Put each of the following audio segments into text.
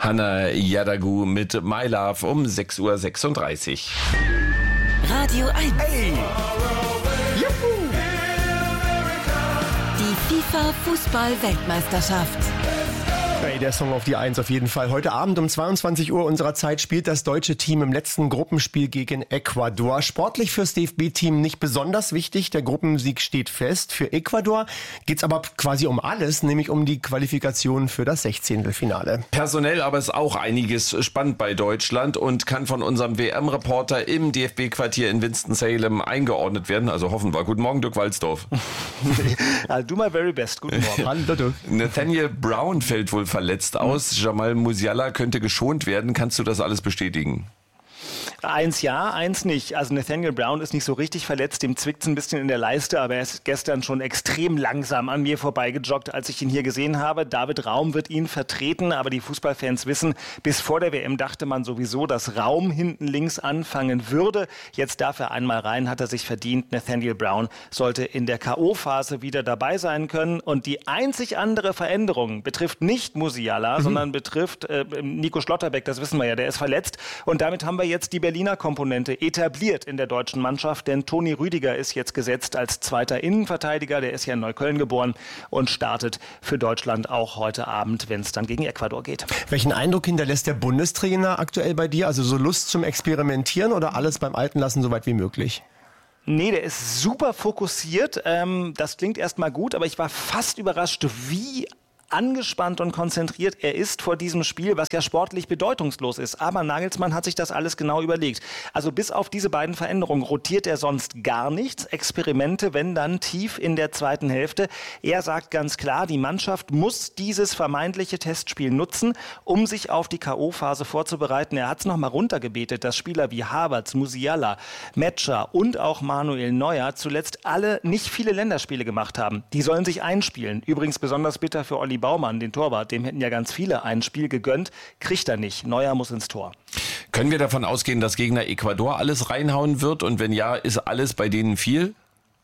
Hannah Yadagu mit My Love um 6:36 Uhr. Radio 1. Hey! Juhu! Die FIFA-Fußball-Weltmeisterschaft. Hey, der Song auf die 1 auf jeden Fall. Heute Abend um 22 Uhr unserer Zeit spielt das deutsche Team im letzten Gruppenspiel gegen Ecuador. Sportlich fürs DFB-Team nicht besonders wichtig. Der Gruppensieg steht fest. Für Ecuador geht's aber quasi um alles, nämlich um die Qualifikation für das 16. Personell aber ist auch einiges spannend bei Deutschland und kann von unserem WM-Reporter im DFB-Quartier in Winston-Salem eingeordnet werden. Also hoffen wir. Guten Morgen, Dirk Walzdorf. I'll do my very best. Guten Morgen. Hallo, Dirk. Nathaniel Brown fällt wohl verletzt aus. Jamal Musiala könnte geschont werden. Kannst du das alles bestätigen? Eins ja, eins nicht. Also Nathaniel Brown ist nicht so richtig verletzt, dem zwickt es ein bisschen in der Leiste, aber er ist gestern schon extrem langsam an mir vorbeigejoggt, als ich ihn hier gesehen habe. David Raum wird ihn vertreten, aber die Fußballfans wissen, bis vor der WM dachte man sowieso, dass Raum hinten links anfangen würde. Jetzt darf er einmal rein, hat er sich verdient. Nathaniel Brown sollte in der K.O.-Phase wieder dabei sein können. Und die einzig andere Veränderung betrifft nicht Musiala, sondern betrifft Nico Schlotterbeck, das wissen wir ja, der ist verletzt. Und damit haben wir jetzt die Berliner Komponente etabliert in der deutschen Mannschaft, denn Toni Rüdiger ist jetzt gesetzt als zweiter Innenverteidiger, der ist ja in Neukölln geboren und startet für Deutschland auch heute Abend, wenn es dann gegen Ecuador geht. Welchen Eindruck hinterlässt der Bundestrainer aktuell bei dir? Also so Lust zum Experimentieren oder alles beim Alten lassen, so weit wie möglich? Nee, der ist super fokussiert. Das klingt erstmal gut, aber ich war fast überrascht, wie angespannt und konzentriert er ist vor diesem Spiel, was ja sportlich bedeutungslos ist. Aber Nagelsmann hat sich das alles genau überlegt. Also bis auf diese beiden Veränderungen rotiert er sonst gar nichts. Experimente, wenn dann tief in der zweiten Hälfte. Er sagt ganz klar, die Mannschaft muss dieses vermeintliche Testspiel nutzen, um sich auf die K.O.-Phase vorzubereiten. Er hat es nochmal runtergebetet, dass Spieler wie Havertz, Musiala, Metscher und auch Manuel Neuer zuletzt alle nicht viele Länderspiele gemacht haben. Die sollen sich einspielen. Übrigens besonders bitter für Olli Baumann, den Torwart, dem hätten ja ganz viele ein Spiel gegönnt, kriegt er nicht. Neuer muss ins Tor. Können wir davon ausgehen, dass Gegner Ecuador alles reinhauen wird? Und wenn ja, ist alles bei denen viel?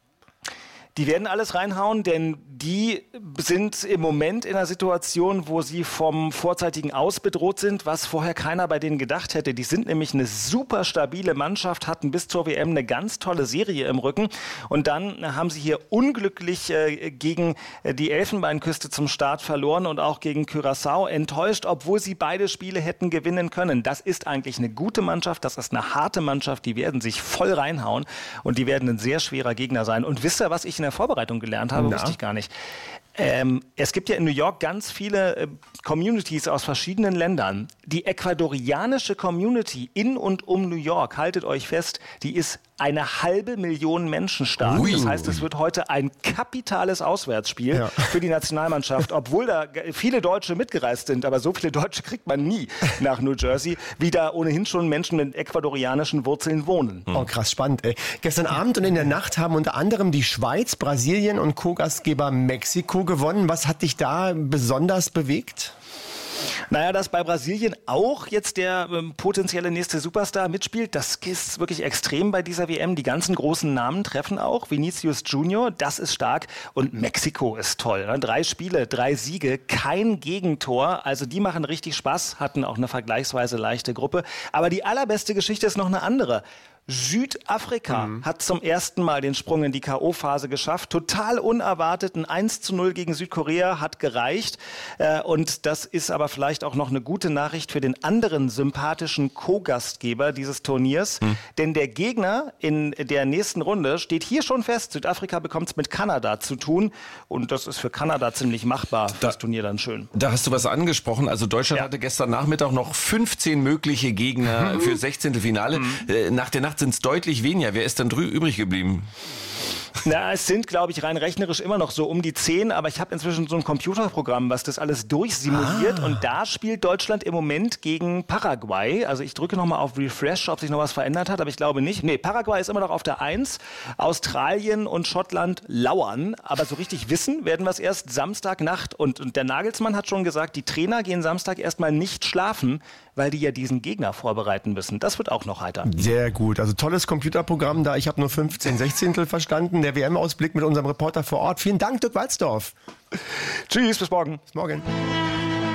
Die werden alles reinhauen, denn die sind im Moment in einer Situation, wo sie vom vorzeitigen Aus bedroht sind, was vorher keiner bei denen gedacht hätte. Die sind nämlich eine super stabile Mannschaft, hatten bis zur WM eine ganz tolle Serie im Rücken und dann haben sie hier unglücklich gegen die Elfenbeinküste zum Start verloren und auch gegen Curaçao enttäuscht, obwohl sie beide Spiele hätten gewinnen können. Das ist eigentlich eine gute Mannschaft, das ist eine harte Mannschaft, die werden sich voll reinhauen und die werden ein sehr schwerer Gegner sein. Und wisst ihr, was ich in der Vorbereitung gelernt habe? Wusste ich gar nicht. Es gibt ja in New York ganz viele Communities aus verschiedenen Ländern. Die ecuadorianische Community in und um New York, haltet euch fest, die ist 500.000 Menschen stark. Das heißt, es wird heute ein kapitales Auswärtsspiel für die Nationalmannschaft, obwohl da viele Deutsche mitgereist sind, aber so viele Deutsche kriegt man nie nach New Jersey, wie da ohnehin schon Menschen mit ecuadorianischen Wurzeln wohnen. Oh, krass spannend, ey. Gestern Abend und in der Nacht haben unter anderem die Schweiz, Brasilien und Co-Gastgeber Mexiko gewonnen. Was hat dich da besonders bewegt? Naja, dass bei Brasilien auch jetzt der potenzielle nächste Superstar mitspielt, das ist wirklich extrem bei dieser WM. Die ganzen großen Namen treffen auch. Vinicius Junior, das ist stark. Und Mexiko ist toll. 3 Spiele, 3 Siege, kein Gegentor. Also die machen richtig Spaß, hatten auch eine vergleichsweise leichte Gruppe. Aber die allerbeste Geschichte ist noch eine andere. Südafrika hat zum ersten Mal den Sprung in die K.O.-Phase geschafft. Total unerwartet. Ein 1:0 gegen Südkorea hat gereicht. Und das ist aber vielleicht auch noch eine gute Nachricht für den anderen sympathischen Co-Gastgeber dieses Turniers. Denn der Gegner in der nächsten Runde steht hier schon fest. Südafrika bekommt es mit Kanada zu tun. Und das ist für Kanada ziemlich machbar. Das Turnier dann schön. Da hast du was angesprochen. Also Deutschland hatte gestern Nachmittag noch 15 mögliche Gegner für 16. Finale. Nach der Nacht sind es deutlich weniger. Wer ist dann übrig geblieben? Na, es sind, glaube ich, rein rechnerisch immer noch so um die 10, aber ich habe inzwischen so ein Computerprogramm, was das alles durchsimuliert und da spielt Deutschland im Moment gegen Paraguay. Also ich drücke nochmal auf Refresh, ob sich noch was verändert hat, aber ich glaube nicht. Nee, Paraguay ist immer noch auf der 1, Australien und Schottland lauern, aber so richtig wissen werden wir es erst Samstagnacht und der Nagelsmann hat schon gesagt, die Trainer gehen Samstag erstmal nicht schlafen, weil die ja diesen Gegner vorbereiten müssen. Das wird auch noch heiter. Sehr gut, also tolles Computerprogramm da. Ich habe nur 15 Sechzehntel verstanden. Der WM-Ausblick mit unserem Reporter vor Ort. Vielen Dank, Dirk Walzdorf. Tschüss, bis morgen. Bis morgen.